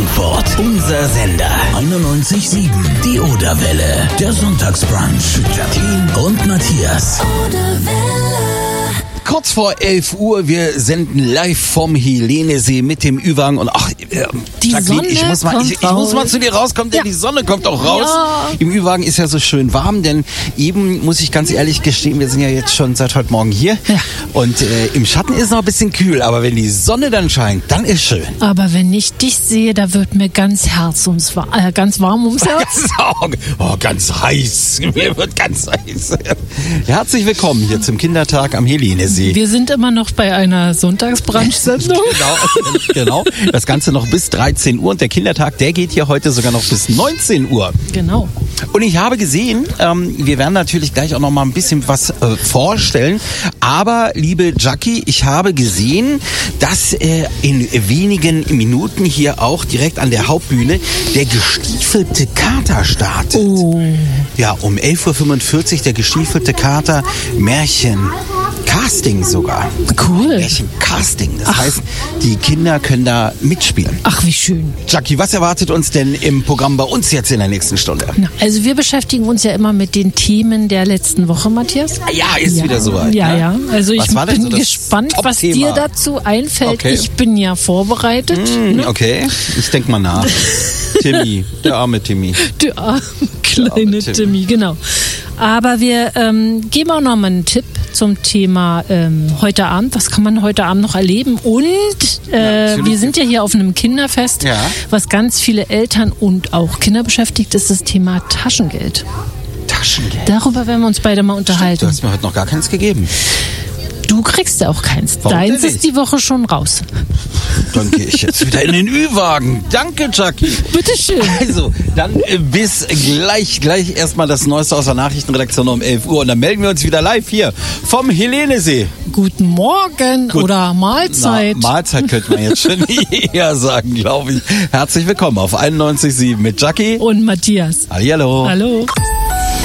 Frankfurt. Unser Sender 91.7. Die Oderwelle. Der Sonntagsbrunch. Jacqueline und Matthias. Kurz vor 11 Uhr, wir senden live vom Helenesee mit dem Ü-Wagen und die Jacqueline, Sonne ich muss mal zu dir rauskommen, denn die Sonne kommt auch raus. Ja. Im Ü-Wagen ist ja so schön warm, denn eben, muss ich ganz ehrlich gestehen, wir sind ja jetzt schon seit heute Morgen hier und im Schatten ist noch ein bisschen kühl, aber wenn die Sonne dann scheint, dann ist schön. Aber wenn ich dich sehe, da wird mir ganz warm ums Herz. Ganz heiß. Mir wird ganz heiß. Herzlich willkommen hier zum Kindertag am Helenesee. Wir sind immer noch bei einer Sonntagsbrunch-Sendung. Genau. Das Ganze noch bis 13 Uhr und der Kindertag, der geht hier heute sogar noch bis 19 Uhr. Genau. Und ich habe gesehen, wir werden natürlich gleich auch noch mal ein bisschen was vorstellen, aber liebe Jackie, ich habe gesehen, dass in wenigen Minuten hier auch direkt an der Hauptbühne der gestiefelte Kater startet. Oh. Ja, um 11.45 Uhr der gestiefelte Kater, Märchen-Casting sogar. Cool. Märchen-Casting, das heißt, die Kinder können da mitspielen. Ach, wie schön. Jackie, was erwartet uns denn im Programm bei uns jetzt in der nächsten Stunde? Also wir beschäftigen uns ja immer mit den Themen der letzten Woche, Matthias. Ja, ist wieder soweit. Ja, ne? ja. Also ich bin so gespannt, was dir dazu einfällt. Okay. Ich bin ja vorbereitet. Okay, ich denk mal nach. Timmy, der arme Timmy. Der arme kleine Timmy, genau. Aber wir geben auch noch mal einen Tipp zum Thema heute Abend. Was kann man heute Abend noch erleben? Und wir sind ja hier auf einem Kinderfest, was ganz viele Eltern und auch Kinder beschäftigt, ist das Thema Taschengeld. Taschengeld? Darüber werden wir uns beide mal unterhalten. Stimmt, du hast mir heute noch gar keins gegeben. Du kriegst ja auch keins. Warum Deins ist die Woche schon raus. Dann gehe ich jetzt wieder in den Ü-Wagen. Danke, Jackie. Bitteschön. Also, dann bis gleich erstmal das Neueste aus der Nachrichtenredaktion um 11 Uhr. Und dann melden wir uns wieder live hier vom Helenesee. Guten Morgen oder Mahlzeit. Mahlzeit könnte man jetzt schon eher sagen, glaube ich. Herzlich willkommen auf 91.7 mit Jackie und Matthias. Hallihallo. Hallo.